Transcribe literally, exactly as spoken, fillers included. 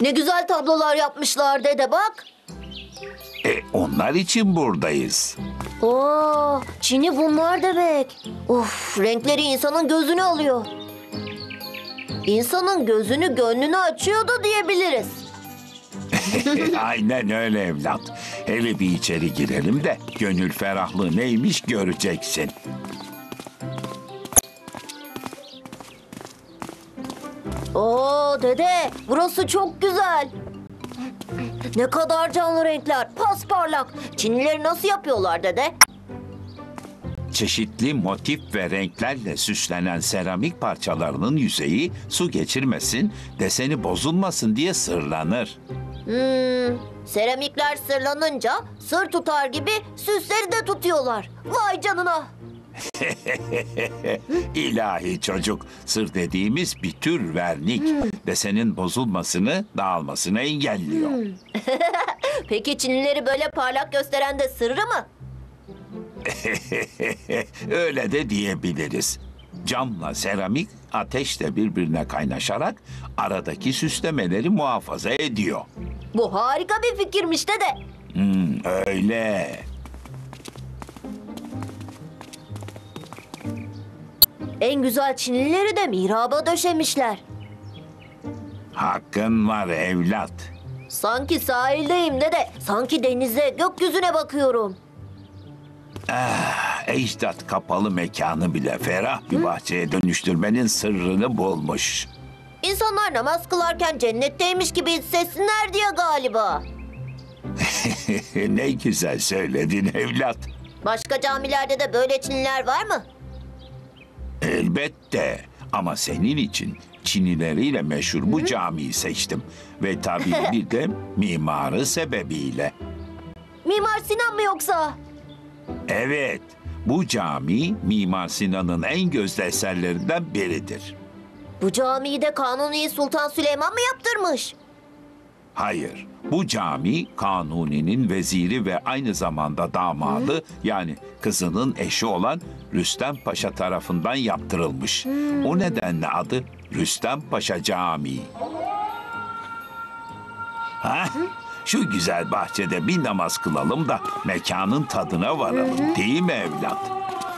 Ne güzel tablolar yapmışlar dede bak. E, onlar için buradayız. Oo, Çin'i bunlar demek. Uf, renkleri insanın gözünü alıyor. İnsanın gözünü gönlünü açıyor da diyebiliriz. Aynen öyle evlat. Hele bir içeri girelim de gönül ferahlığı neymiş göreceksin. Oo dede, burası çok güzel. Ne kadar canlı renkler, pasparlak. Çinlileri nasıl yapıyorlar dede? Çeşitli motif ve renklerle süslenen seramik parçalarının yüzeyi su geçirmesin, deseni bozulmasın diye sırlanır. Hmm, seramikler sırlanınca sır tutar gibi süsleri de tutuyorlar. Vay canına. İlahi çocuk, sır dediğimiz bir tür vernik. Desenin bozulmasını, dağılmasını engelliyor. Peki Çinlileri böyle parlak gösteren de sırrı mı? Öyle de diyebiliriz. Camla seramik ateşle birbirine kaynaşarak aradaki süslemeleri muhafaza ediyor. Bu harika bir fikirmiş dede. Hmm, öyle. En güzel Çinlileri de mihraba döşemişler. Hakkın var evlat. Sanki sahildeyim dede. Sanki denize, gökyüzüne bakıyorum. Ecdat kapalı mekanı bile ferah bir bahçeye dönüştürmenin sırrını bulmuş. İnsanlar namaz kılarken cennetteymiş gibi hissetsinler diye galiba. Ne güzel söyledin evlat. Başka camilerde de böyle Çinliler var mı? Elbette ama senin için Çinileriyle meşhur bu camiyi seçtim. Ve tabii bir de mimarı sebebiyle. Mimar Sinan mı yoksa? Evet, bu cami Mimar Sinan'ın en gözde eserlerinden biridir. Bu camiyi de Kanuni Sultan Süleyman mı yaptırmış? Hayır, bu cami Kanuni'nin veziri ve aynı zamanda damadı yani kızının eşi olan Rüstem Paşa tarafından yaptırılmış. O nedenle adı Rüstem Paşa Camii. Ha? Şu güzel bahçede bir namaz kılalım da mekanın tadına varalım, değil mi evlat?